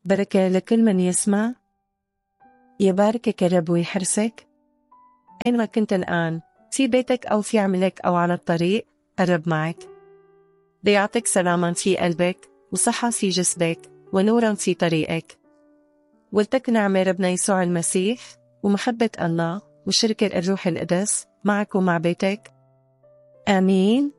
بركة لكل من يسمع. يباركك الرب ويحرسك. أينما كنت الآن، في بيتك أو في عملك أو على الطريق، الرب معك. بيعطيك سلاما في قلبك، وصحة في جسدك، ونورا في طريقك. ولتكن نعمة ربنا يسوع المسيح، ومحبة الله، وشركة الروح القدس معك ومع بيتك. آمين.